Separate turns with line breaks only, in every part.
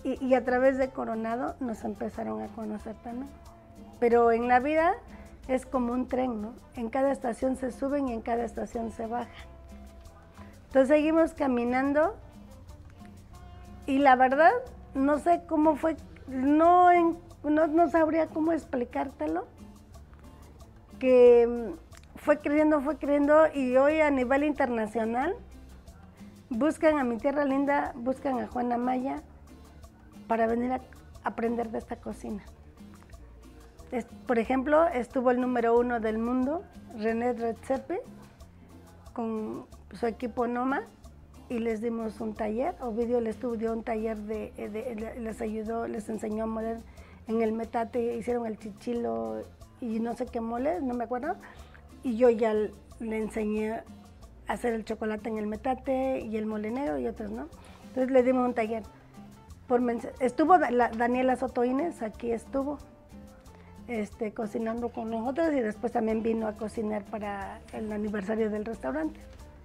y a través de Coronado nos empezaron a conocer también. Pero en la vida es como un tren, ¿no? En cada estación se suben y en cada estación se bajan. Entonces seguimos caminando y la verdad no sé cómo fue, no sabría cómo explicártelo, que fue creciendo y hoy a nivel internacional buscan a Mi Tierra Linda, buscan a Juana Maya para venir a aprender de esta cocina. Por ejemplo, estuvo el número 1 del mundo, René Redzepi, con su equipo Noma, y les dimos un taller. Ovidio les dio un taller, les ayudó, les enseñó a moler en el metate, hicieron el chichilo y no sé qué mole, no me acuerdo, y yo ya le enseñé a hacer el chocolate en el metate y el mole negro y otros, ¿no? Entonces le dimos un taller. Estuvo Daniela Soto Inés, aquí estuvo cocinando con nosotros y después también vino a cocinar para el aniversario del restaurante.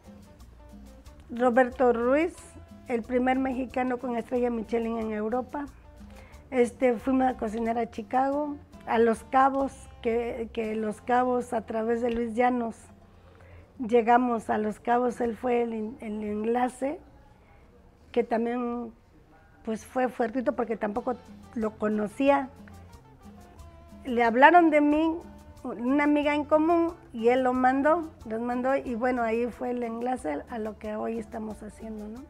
Roberto Ruiz, el primer mexicano con estrella Michelin en Europa. Fuimos a cocinar a Chicago, a Los Cabos, que Los Cabos a través de Luis Llanos llegamos a Los Cabos, él fue el enlace, que también pues fue fuertito porque tampoco lo conocía. Le hablaron de mí, una amiga en común, y él los mandó, y bueno, ahí fue el enlace a lo que hoy estamos haciendo, ¿no?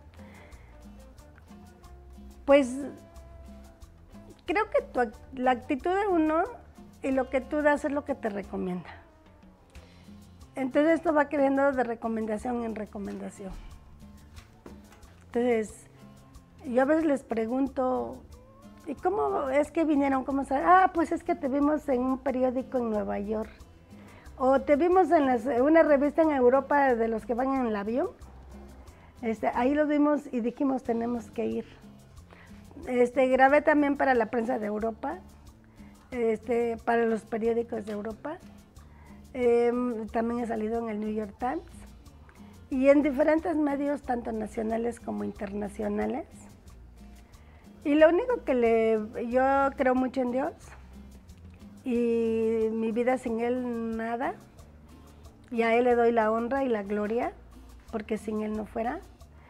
Pues creo que la actitud de uno y lo que tú das es lo que te recomienda. Entonces esto va creciendo de recomendación en recomendación. Entonces, yo a veces les pregunto, ¿y cómo es que vinieron? ¿Cómo saben? Ah, pues es que te vimos en un periódico en Nueva York. O te vimos en una revista en Europa de los que van en el avión. Ahí lo vimos y dijimos, tenemos que ir. Grabé también para la prensa de Europa, para los periódicos de Europa. También he salido en el New York Times y en diferentes medios, tanto nacionales como internacionales. Y lo único que yo creo mucho en Dios y mi vida sin Él nada, y a Él le doy la honra y la gloria, porque sin Él no fuera.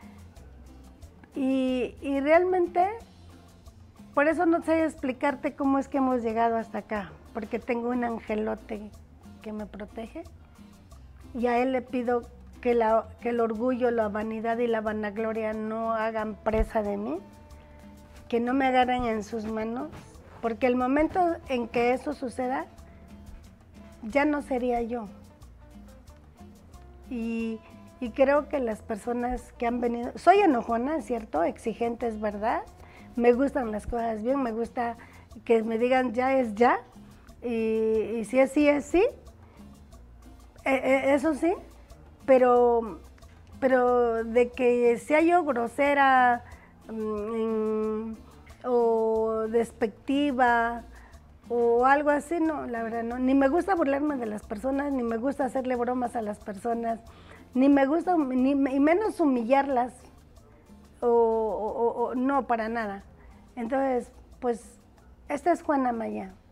Y realmente, por eso no sé explicarte cómo es que hemos llegado hasta acá, porque tengo un angelote que me protege y a Él le pido que el orgullo, la vanidad y la vanagloria no hagan presa de mí, que no me agarren en sus manos, porque el momento en que eso suceda, ya no sería yo. Y creo que las personas que han venido, soy enojona, ¿cierto? Exigente, es verdad, me gustan las cosas bien, me gusta que me digan ya es ya, y si es sí, es sí, eso sí, pero de que sea yo grosera o despectiva o algo así, no, la verdad no. Ni me gusta burlarme de las personas, ni me gusta hacerle bromas a las personas, ni me gusta, y menos humillarlas, o no, para nada. Entonces, pues, esta es Juana Maya.